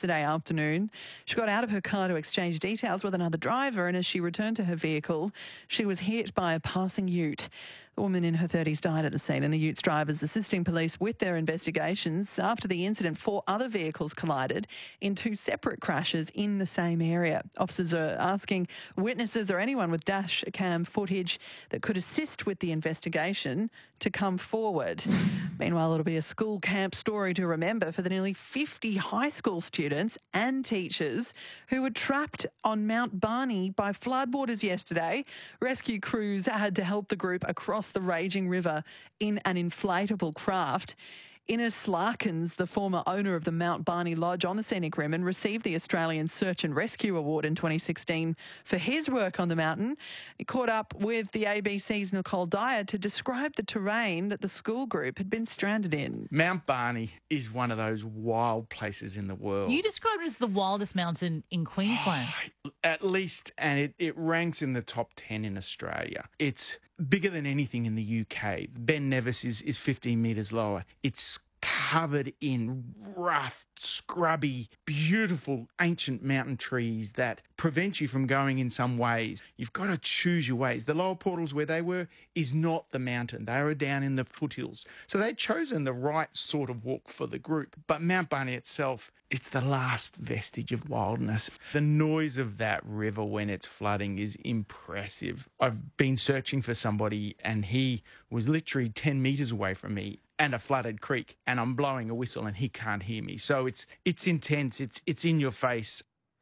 yesterday afternoon. She got out of her car to exchange details with another driver, and as she returned to her vehicle, she was hit by a passing ute. The woman in her 30s died at the scene, and the ute's drivers assisting police with their investigations. After the incident, 4 other vehicles collided in 2 separate crashes in the same area. Officers are asking witnesses or anyone with dash cam footage that could assist with the investigation to come forward. Meanwhile, it'll be a school camp story to remember for the nearly 50 high school students and teachers who were trapped on Mount Barney by floodwaters yesterday. Rescue crews had to help the group across the raging river in an inflatable craft. Innes Larkins, the former owner of the Mount Barney Lodge on the Scenic Rim, and received the Australian Search and Rescue Award in 2016 for his work on the mountain. He caught up with the ABC's Nicole Dyer to describe the terrain that the school group had been stranded in. Mount Barney is one of those wild places in the world. You described it as the wildest mountain in Queensland. At least, and it ranks in the top 10 in Australia. It's bigger than anything in the UK. Ben Nevis is 15 metres lower. It's covered in rough, scrubby, beautiful ancient mountain trees that prevent you from going in some ways. You've got to choose your ways. The lower portals where they were is not the mountain. They were down in the foothills. So they'd chosen the right sort of walk for the group. But Mount Barney itself, it's the last vestige of wildness. The noise of that river when it's flooding is impressive. I've been searching for somebody and he was literally 10 metres away from me and a flooded creek, and I'm blowing a whistle and he can't hear me. So it's intense, it's in your face.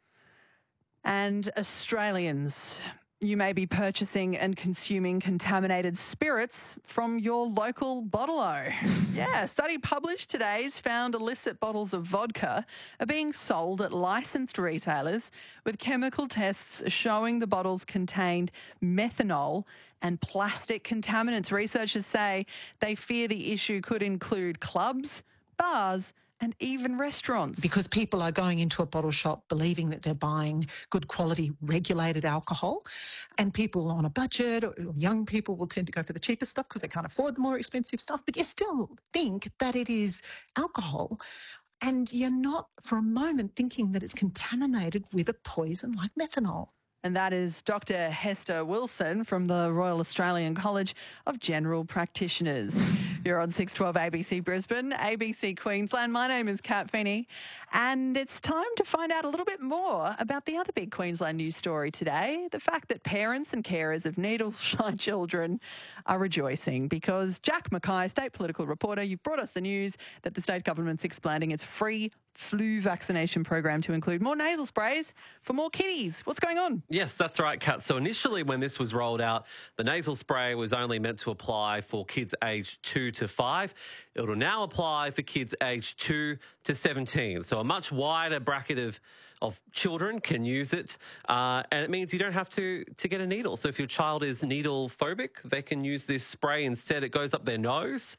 And Australians, you may be purchasing and consuming contaminated spirits from your local bottle-o. Yeah, a study published today has found illicit bottles of vodka are being sold at licensed retailers, with chemical tests showing the bottles contained methanol and plastic contaminants. Researchers say they fear the issue could include clubs, bars, and even restaurants. Because people are going into a bottle shop believing that they're buying good quality regulated alcohol, and people on a budget or young people will tend to go for the cheaper stuff because they can't afford the more expensive stuff, but you still think that it is alcohol. And you're not for a moment thinking that it's contaminated with a poison like methanol. And that is Dr. Hester Wilson from the Royal Australian College of General Practitioners. You're on 612 ABC Brisbane, ABC Queensland. My name is Kat Feeney, and it's time to find out a little bit more about the other big Queensland news story today, the fact that parents and carers of needle-shy children are rejoicing because Jack Mackay, state political reporter, you've brought us the news that the state government's expanding its free flu vaccination program to include more nasal sprays for more kiddies. What's going on? Yes, that's right, Kat. So initially when this was rolled out, the nasal spray was only meant to apply for kids aged 2 to 5. It will now apply for kids aged 2 to 17. So a much wider bracket of children can use it. And it means you don't have to get a needle. So if your child is needle phobic, they can use this spray instead. It goes up their nose.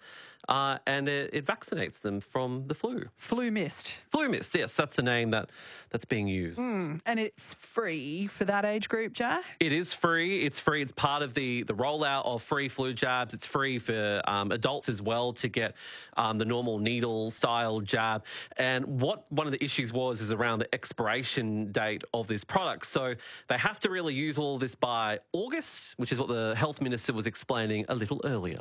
And it vaccinates them from the flu. Flu mist. Flu mist, yes, that's the name that's being used. And it's free for that age group, Jack? It is free. It's free. It's part of the rollout of free flu jabs. It's free for adults as well to get the normal needle-style jab. And what one of the issues is around the expiration date of this product. So they have to really use all this by August, which is what the Health Minister was explaining a little earlier.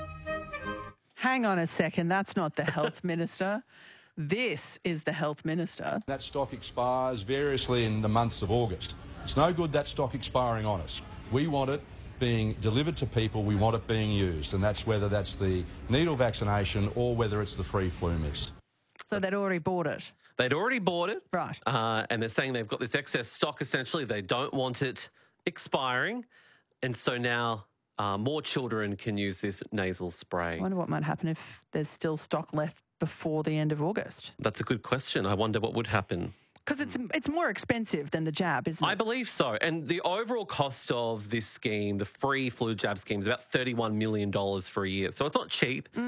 Hang on a second, that's not the Health Minister. This is the Health Minister. That stock expires variously in the months of August. It's no good that stock expiring on us. We want it being delivered to people, we want it being used, and that's whether that's the needle vaccination or whether it's the free flu mist. So they'd already bought it? They'd already bought it. Right. And they're saying they've got this excess stock, essentially. They don't want it expiring. And so now more children can use this nasal spray. I wonder what might happen if there's still stock left before the end of August. That's a good question. I wonder what would happen. Because it's more expensive than the jab, isn't it? I believe so. And the overall cost of this scheme, the free flu jab scheme, is about $31 million for a year. So it's not cheap.